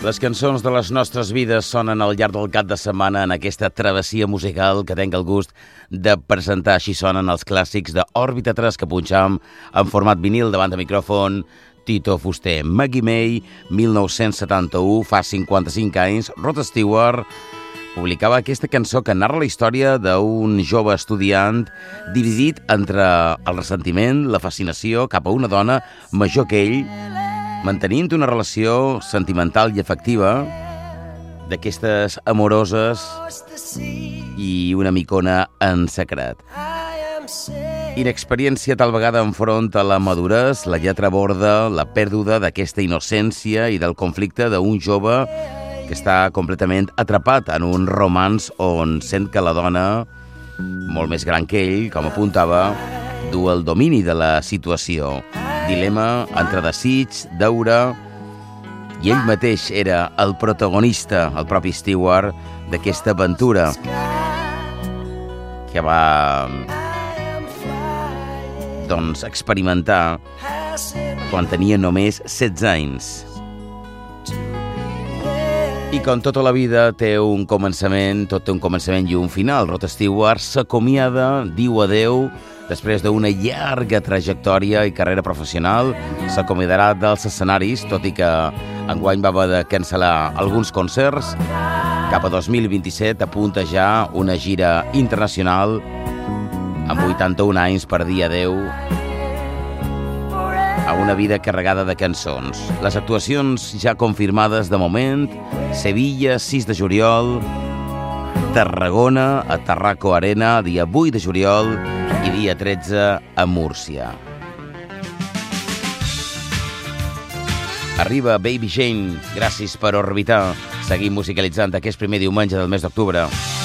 Les cançons de les nostres vides sonen al llarg del cap de setmana en aquesta travessia musical que tenc el gust de presentar. Així sonen els clàssics d'Òrbita 3 que punxam en format vinil davant de micròfon Tito Fuster. Maggie May, 1971, fa 55 anys, Rod Stewart publicava aquesta cançó que narra la història d'un jove estudiant dividit entre el ressentiment, la fascinació cap a una dona major que ell, mantenint una relació sentimental i afectiva d'aquestes amoroses i una micona en secret. Inexperiència tal vegada enfront a la maduresa, la lletra aborda la pèrdua d'aquesta innocència i del conflicte d'un jove que està completament atrapat en un romanç on sent que la dona, molt més gran que ell, com apuntava, du el domini de la situació. Dilema entre desig, deure, i ell mateix era el protagonista, el propi Stewart, d'aquesta aventura que va experimentar quan tenia només 16 anys. I com tota la vida té un començament, tot té un començament i un final. Rod Stewart s'acomiada, diu adeu, després d'una llarga trajectòria i carrera professional. S'acomiadarà dels escenaris, tot i que enguany va haver de cancel·lar alguns concerts. Cap a 2027 apunta ja una gira internacional amb 81 anys per dir adeu a una vida carregada de cançons. Les actuacions ja confirmades de moment: Sevilla, 6 de juliol, Tarragona, a Tarraco Arena, dia 8 de juliol, i dia 13 a Múrcia. Arriba Baby Jane, gràcies per orbitar. Seguim musicalitzant aquest primer diumenge del mes d'octubre.